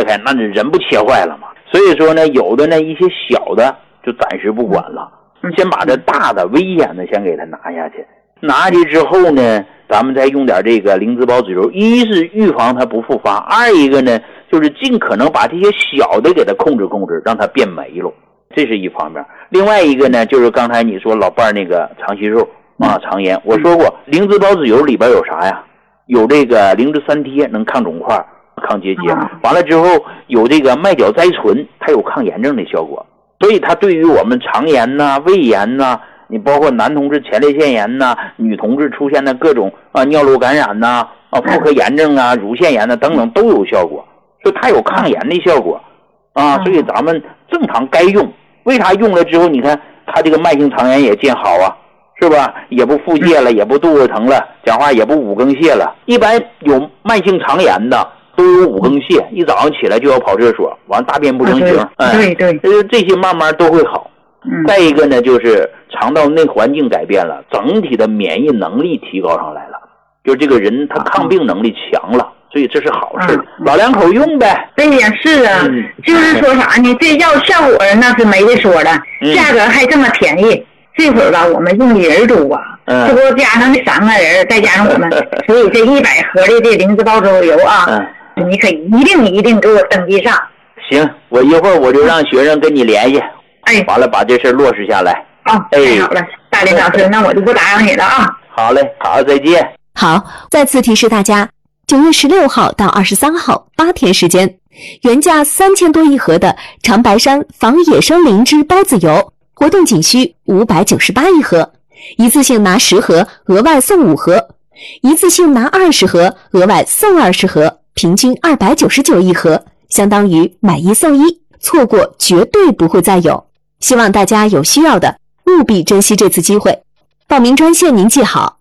开，那人不切坏了吗？所以说呢，有的呢一些小的就暂时不管了，先把这大的危险的先给它拿下去。拿去之后呢，咱们再用点这个灵芝孢子油，一是预防它不复发，二一个呢就是尽可能把这些小的给它控制控制，让它变没了，这是一方面。另外一个呢，就是刚才你说老伴儿那个肠息肉啊、肠炎，我说过灵芝孢子油里边有啥呀？有这个灵芝三萜，能抗肿块、抗结节，完了之后有这个麦角甾醇，它有抗炎症的效果，所以它对于我们肠炎呐、胃炎呐，你包括男同志前列腺炎呐、女同志出现的各种尿路感染呐、妇科炎症啊、乳腺炎呐等等都有效果，所以它有抗炎的效果啊，所以咱们正常该用。为啥用了之后，你看它这个慢性肠炎也见好啊，是吧？也不腹泻了，也不肚子疼了，讲话也不五更泻了。一般有慢性肠炎的都有五更泻，一早上起来就要跑厕所，完大便不成形， 对， 这些慢慢都会好。再一个呢，就是肠道内环境改变了，整体的免疫能力提高上来了，就是这个人他抗病能力强了，所以这是好事。老两口用呗。 对呀，是啊，就是说啥呢？这药效果那是没得说了，价格还这么便宜。这会儿吧，我们用的人多啊，这不加上那3个人，再加上我们，所以这100盒的这灵芝孢子油啊，你可一定给我登记上。 行，我一会儿我就让学生跟你联系。完了把这事落实下来。 太好了，大林老师，那我就不打扰你了啊。 好嘞，好，再见。 好，再次提示大家，9月16号到23号8天时间，原价3000多一盒的长白山防野生灵芝孢子油，活动仅需598一盒，一次性拿10盒，额外送5盒；一次性拿20盒，额外送20盒，平均299一盒，相当于买1送1，错过绝对不会再有。希望大家有需要的务必珍惜这次机会。报名专线您记好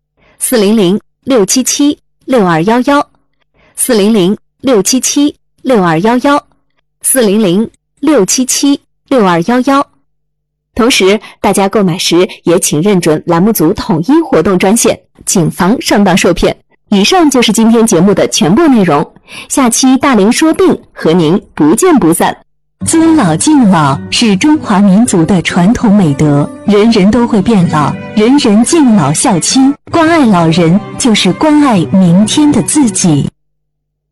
：400-677-6211 400-677-6211 400-677-6211。同时大家购买时也请认准栏目组统一活动专线，谨防上当受骗。以上就是今天节目的全部内容，下期大林说病和您不见不散。尊老敬老是中华民族的传统美德，人人都会变老，人人敬老孝亲，关爱老人就是关爱明天的自己。